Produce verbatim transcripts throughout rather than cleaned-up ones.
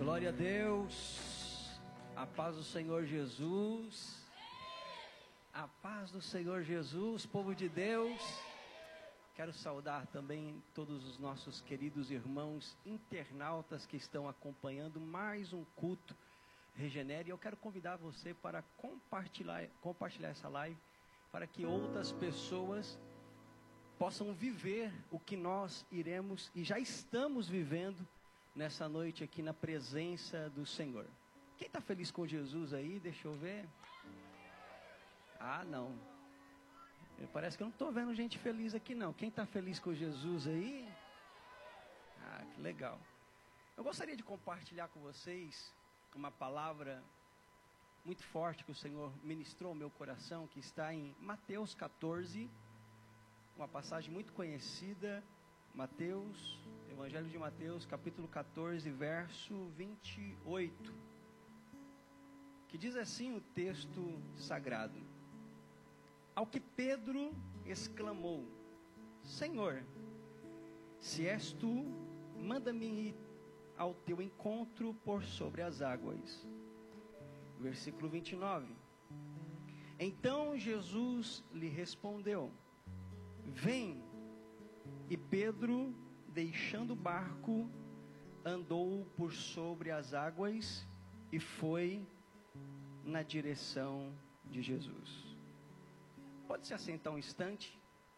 Glória a Deus, a paz do Senhor Jesus, a paz do Senhor Jesus, povo de Deus. Quero saudar também todos os nossos queridos irmãos internautas que estão acompanhando mais um culto Regenere. Eu quero convidar você para compartilhar, compartilhar essa live, para que outras pessoas possam viver o que nós iremos e já estamos vivendo nessa noite aqui na presença do Senhor. Quem está feliz com Jesus aí? Deixa eu ver. Ah, não. Parece que eu não estou vendo gente feliz aqui não. Quem está feliz com Jesus aí? Ah, que legal. Eu gostaria de compartilhar com vocês uma palavra muito forte que o Senhor ministrou ao meu coração, que está em Mateus quatorze, uma passagem muito conhecida. Mateus, Evangelho de Mateus, capítulo quatorze, verso vinte e oito, que diz assim o texto sagrado: Ao que Pedro exclamou: Senhor, se és tu, manda-me ir ao teu encontro por sobre as águas. Versículo vinte e nove. Então Jesus lhe respondeu: Vem. E Pedro, deixando o barco, andou por sobre as águas e foi na direção de Jesus. Pode se assentar um instante?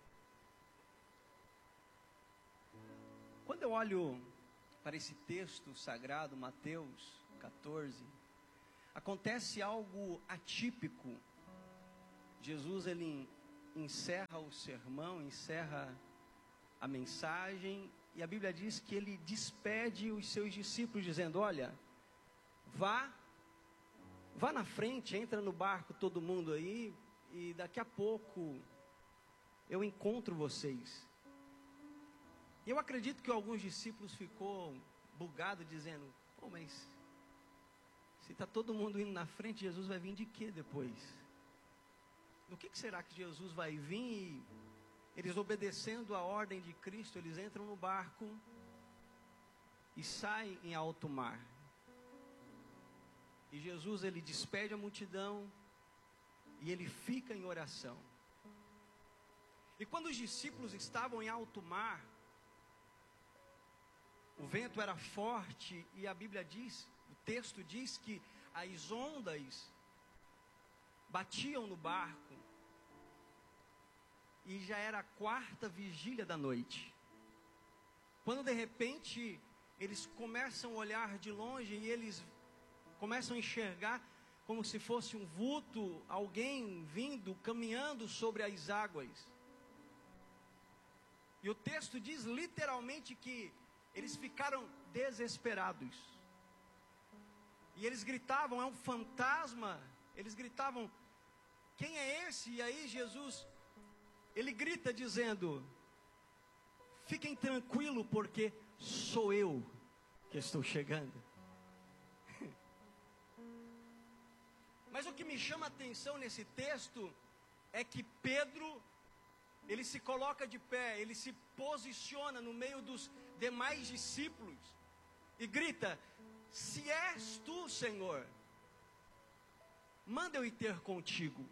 Quando eu olho para esse texto sagrado, Mateus quatorze, acontece algo atípico. Jesus, ele encerra o sermão, encerra a mensagem, e a Bíblia diz que ele despede os seus discípulos dizendo: olha, vá, vá na frente, entra no barco todo mundo aí, e daqui a pouco eu encontro vocês. Eu acredito que alguns discípulos ficou bugado dizendo: pô, mas se está todo mundo indo na frente, Jesus vai vir de quê depois? Do que, que será que Jesus vai vir? E eles, obedecendo a ordem de Cristo, eles entram no barco e saem em alto mar. E Jesus, ele despede a multidão e ele fica em oração. E quando os discípulos estavam em alto mar, o vento era forte e a Bíblia diz, o texto diz que as ondas batiam no barco. E já era a quarta vigília da noite, quando de repente eles começam a olhar de longe e eles começam a enxergar como se fosse um vulto, alguém vindo, caminhando sobre as águas. E o texto diz literalmente que eles ficaram desesperados. E eles gritavam: é um fantasma. Eles gritavam: quem é esse? E aí Jesus, ele grita dizendo: fiquem tranquilos, porque sou eu que estou chegando. Mas o que me chama a atenção nesse texto é que Pedro, ele se coloca de pé, ele se posiciona no meio dos demais discípulos e grita: se és tu, Senhor, manda eu ir ter contigo.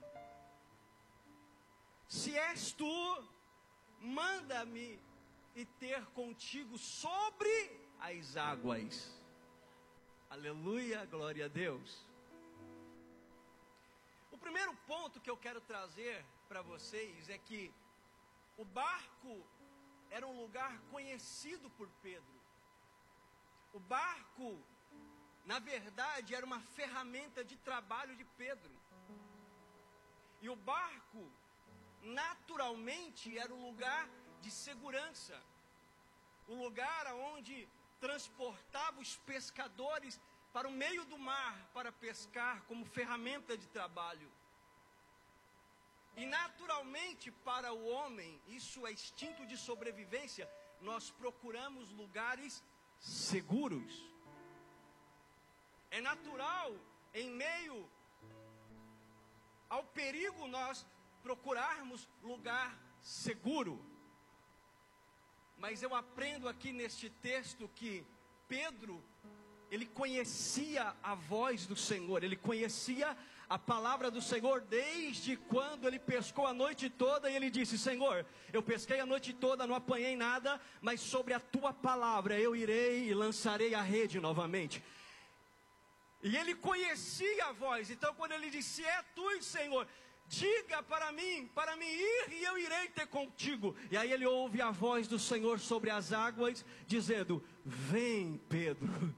Se és tu, manda-me ir ter contigo sobre as águas. Aleluia, glória a Deus. O primeiro ponto que eu quero trazer para vocês é que o barco era um lugar conhecido por Pedro. O barco, na verdade, era uma ferramenta de trabalho de Pedro. E o barco, naturalmente, era um lugar de segurança, o lugar onde transportava os pescadores para o meio do mar para pescar como ferramenta de trabalho. E naturalmente, para o homem, isso é instinto de sobrevivência, nós procuramos lugares seguros. É natural, em meio ao perigo, nós procurarmos lugar seguro. Mas eu aprendo aqui neste texto que Pedro, ele conhecia a voz do Senhor, ele conhecia a palavra do Senhor desde quando ele pescou a noite toda, e ele disse: Senhor, eu pesquei a noite toda, não apanhei nada, mas sobre a tua palavra eu irei e lançarei a rede novamente. E ele conhecia a voz. Então quando ele disse: se é tu, Senhor, diga para mim, para mim ir, e eu irei ter contigo. E aí ele ouve a voz do Senhor sobre as águas, dizendo: vem, Pedro.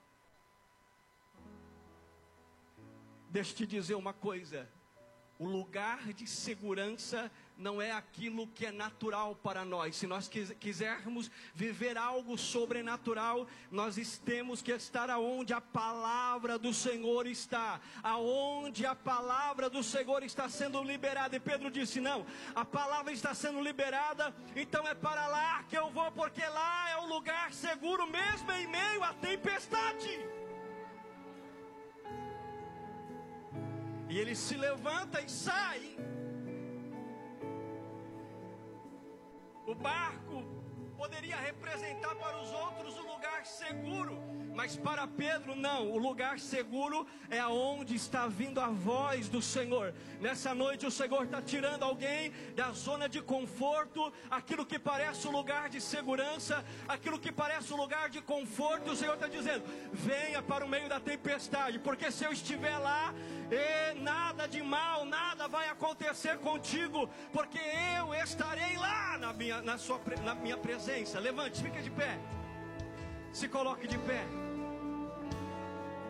Deixa eu te dizer uma coisa: o lugar de segurança não é aquilo que é natural para nós. Se nós quisermos viver algo sobrenatural, nós temos que estar aonde a palavra do Senhor está, aonde a palavra do Senhor está sendo liberada. E Pedro disse: não, a palavra está sendo liberada, então é para lá que eu vou, porque lá é o lugar seguro, mesmo em meio à tempestade. E ele se levanta e sai. O barco poderia representar para os outros o lugar seguro, mas para Pedro não. O lugar seguro é aonde está vindo a voz do Senhor. Nessa noite o Senhor está tirando alguém da zona de conforto, aquilo que parece um lugar de segurança, aquilo que parece um lugar de conforto. O Senhor está dizendo: venha para o meio da tempestade, porque se eu estiver lá, e nada de mal, nada vai acontecer contigo, porque eu estarei lá na minha, na sua, na minha presença. Levante, fica de pé, se coloque de pé.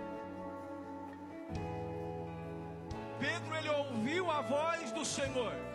Pedro, ele ouviu a voz do Senhor.